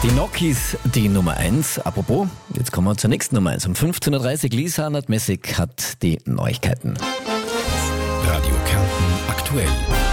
Die Nokis, die Nummer 1. Apropos, jetzt kommen wir zur nächsten Nummer 1. Um 15.30 Uhr, Lisa Nadmessig hat die Neuigkeiten. Radio Kärnten aktuell.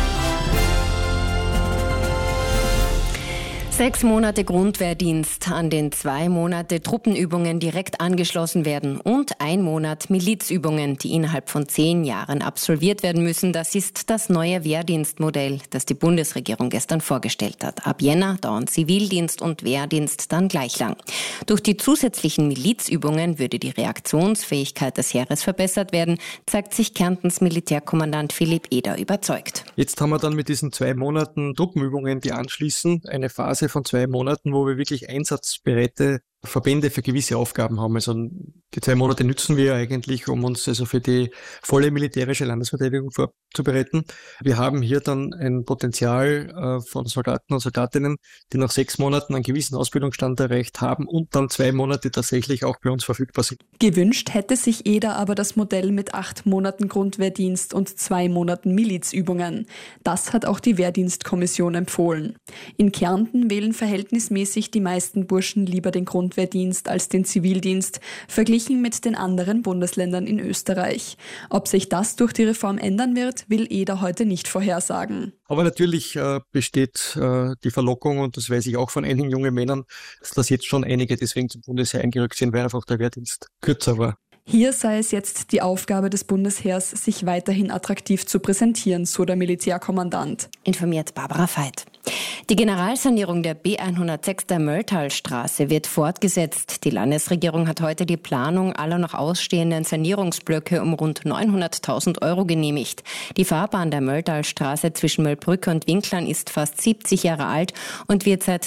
6 Monate Grundwehrdienst, an den 2 Monate Truppenübungen direkt angeschlossen werden und 1 Monat Milizübungen, die innerhalb von 10 Jahren absolviert werden müssen. Das ist das neue Wehrdienstmodell, das die Bundesregierung gestern vorgestellt hat. Ab Jänner dauern Zivildienst und Wehrdienst dann gleich lang. Durch die zusätzlichen Milizübungen würde die Reaktionsfähigkeit des Heeres verbessert werden, zeigt sich Kärntens Militärkommandant Philipp Eder überzeugt. Jetzt haben wir dann mit diesen 2 Monaten Truppenübungen, die anschließen, eine Phase von 2 Monaten, wo wir wirklich einsatzbereite Verbände für gewisse Aufgaben haben. Also die 2 Monate nützen wir eigentlich, um uns also für die volle militärische Landesverteidigung vorzubereiten. Wir haben hier dann ein Potenzial von Soldaten und Soldatinnen, die nach 6 Monaten einen gewissen Ausbildungsstand erreicht haben und dann 2 Monate tatsächlich auch bei uns verfügbar sind. Gewünscht hätte sich Eder aber das Modell mit 8 Monaten Grundwehrdienst und 2 Monaten Milizübungen. Das hat auch die Wehrdienstkommission empfohlen. In Kärnten wählen verhältnismäßig die meisten Burschen lieber den Grundwehrdienst als den Zivildienst, verglichen mit den anderen Bundesländern in Österreich. Ob sich das durch die Reform ändern wird, will Eder heute nicht vorhersagen. Aber natürlich besteht die Verlockung, und das weiß ich auch von einigen jungen Männern, dass jetzt schon einige deswegen zum Bundesheer eingerückt sind, weil einfach der Wehrdienst kürzer war. Hier sei es jetzt die Aufgabe des Bundesheers, sich weiterhin attraktiv zu präsentieren, so der Militärkommandant. Informiert Barbara Veit. Die Generalsanierung der B106 der Mölltalstraße wird fortgesetzt. Die Landesregierung hat heute die Planung aller noch ausstehenden Sanierungsblöcke um rund 900.000 € genehmigt. Die Fahrbahn der Mölltalstraße zwischen Möllbrücke und Winklarn ist fast 70 Jahre alt und wird seit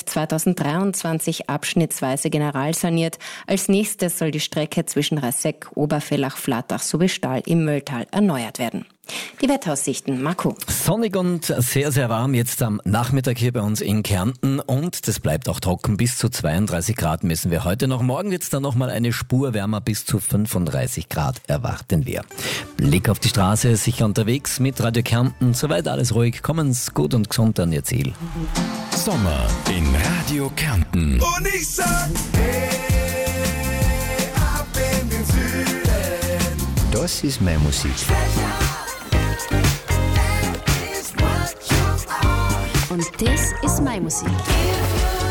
2023 abschnittsweise generalsaniert. Als nächstes soll die Strecke zwischen Rasseck, Obervellach, Flatach sowie Stall im Mölltal erneuert werden. Die Wetteraussichten, Marco. Sonnig und sehr, sehr warm jetzt am Nachmittag hier bei uns in Kärnten und das bleibt auch trocken. Bis zu 32 Grad messen wir heute noch. Morgen wird es dann nochmal eine Spur wärmer, bis zu 35 Grad erwarten wir. Blick auf die Straße, sicher unterwegs mit Radio Kärnten. Soweit alles ruhig, kommen's gut und gesund an Ihr Ziel. Sommer in Radio Kärnten. Und ich sag, hey, ab in den Süden. Das ist meine Musik. Und das ist meine Musik.